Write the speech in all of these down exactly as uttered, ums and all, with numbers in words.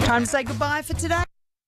Time to say goodbye for today.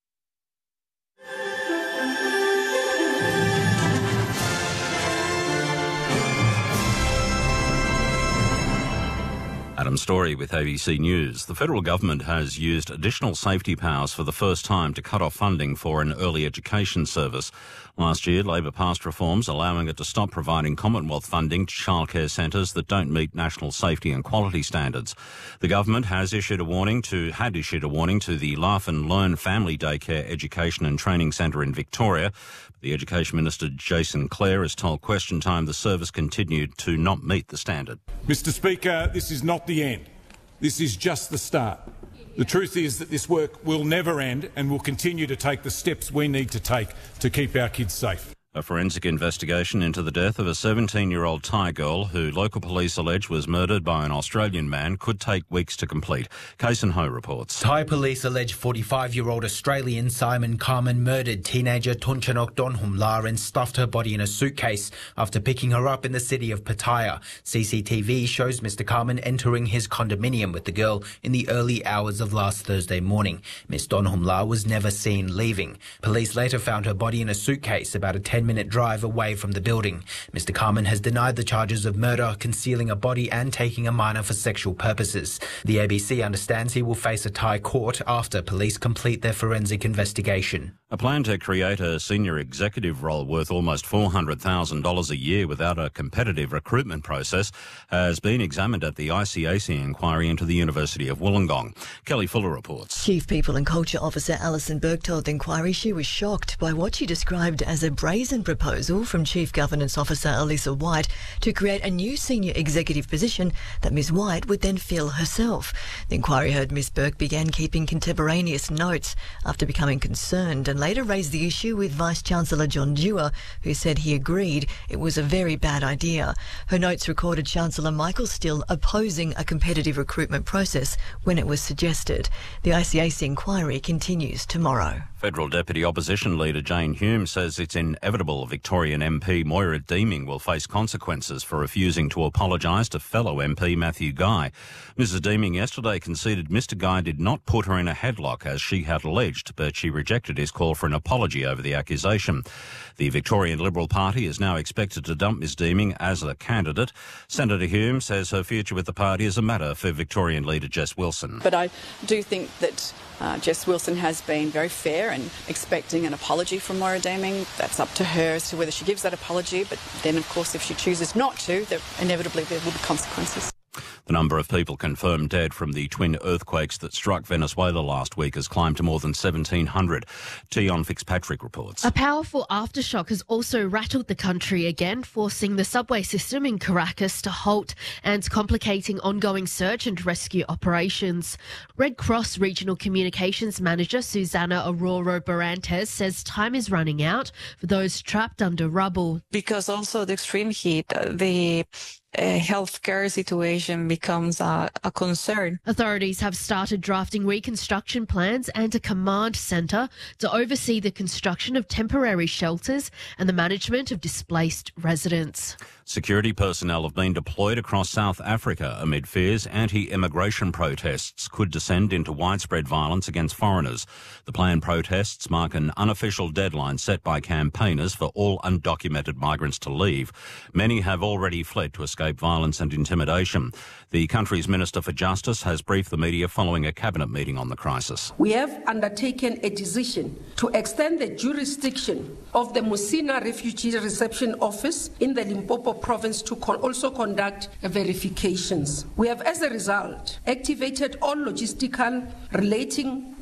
Adam Story with A B C News. The federal government has used additional safety powers for the first time to cut off funding for an early education service. Last year, Labor passed reforms allowing it to stop providing Commonwealth funding to childcare centres that don't meet national safety and quality standards. The government has issued a warning to had issued a warning to the Laugh and Learn Family Daycare Education and Training Centre in Victoria. The Education Minister, Jason Clare, has told Question Time the service continued to not meet the standard. Mister Speaker, this is not the end. This is just the start. The truth is that this work will never end and will continue to take the steps we need to take to keep our kids safe. A forensic investigation into the death of a seventeen-year-old Thai girl who local police allege was murdered by an Australian man could take weeks to complete. Kason Ho reports. Thai police allege forty-five-year-old Australian Simon Carmen murdered teenager Tunchanok Donhumla and stuffed her body in a suitcase after picking her up in the city of Pattaya. C C T V shows Mister Carmen entering his condominium with the girl in the early hours of last Thursday morning. Miss Donhumla was never seen leaving. Police later found her body in a suitcase about a ten minute drive away from the building. Mister Carmen has denied the charges of murder, concealing a body and taking a minor for sexual purposes. The A B C understands he will face a Thai court after police complete their forensic investigation. A plan to create a senior executive role worth almost four hundred thousand dollars a year without a competitive recruitment process has been examined at the I C A C inquiry into the University of Wollongong. Kelly Fuller reports. Chief People and Culture Officer Alison Burke told the inquiry she was shocked by what she described as a brazen proposal from Chief Governance Officer Elisa White to create a new senior executive position that Miz White would then fill herself. The inquiry heard Miz Burke began keeping contemporaneous notes after becoming concerned and later raised the issue with Vice-Chancellor John Dewar, who said he agreed it was a very bad idea. Her notes recorded Chancellor Michael Still opposing a competitive recruitment process when it was suggested. The I C A C inquiry continues tomorrow. Federal Deputy Opposition Leader Jane Hume says it's inevitable Victorian M P Moira Deeming will face consequences for refusing to apologise to fellow M P Matthew Guy. Missus Deeming yesterday conceded Mister Guy did not put her in a headlock as she had alleged, but she rejected his call for an apology over the accusation. The Victorian Liberal Party is now expected to dump Miz Deeming as a candidate. Senator Hume says her future with the party is a matter for Victorian leader Jess Wilson. But I do think that uh, Jess Wilson has been very fair and expecting an apology from Moira Deeming. That's up to her as to whether she gives that apology, but then of course if she chooses not to, there, inevitably there will be consequences. The number of people confirmed dead from the twin earthquakes that struck Venezuela last week has climbed to more than seventeen hundred. Tion Fitzpatrick reports. A powerful aftershock has also rattled the country again, forcing the subway system in Caracas to halt and complicating ongoing search and rescue operations. Red Cross Regional Communications Manager Susana Aurora Barantes says time is running out for those trapped under rubble. Because also the extreme heat, the Uh, healthcare situation becomes uh, a concern. Authorities have started drafting reconstruction plans and a command centre to oversee the construction of temporary shelters and the management of displaced residents. Security personnel have been deployed across South Africa amid fears anti-immigration protests could descend into widespread violence against foreigners. The planned protests mark an unofficial deadline set by campaigners for all undocumented migrants to leave. Many have already fled to escape violence and intimidation. The country's Minister for Justice has briefed the media following a cabinet meeting on the crisis. We have undertaken a decision to extend the jurisdiction of the Musina Refugee Reception Office in the Limpopo province to con- also conduct verifications. We have, as a result, activated all logistical relating